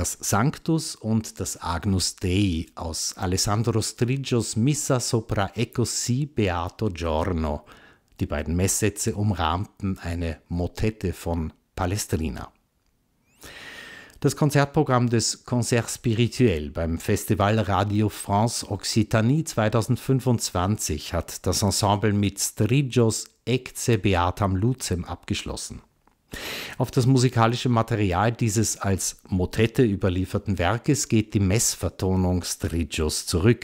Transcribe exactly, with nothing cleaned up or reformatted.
das Sanctus und das Agnus Dei aus Alessandro Strigios Missa sopra e così beato giorno. Die beiden Messsätze umrahmten eine Motette von Palestrina. Das Konzertprogramm des Concert Spirituel beim Festival Radio France Occitanie zweitausendfünfundzwanzig hat das Ensemble mit Strigios Ecce Beatam Lucem abgeschlossen. Auf das musikalische Material dieses als Motette überlieferten Werkes geht die Messvertonung Strigios zurück,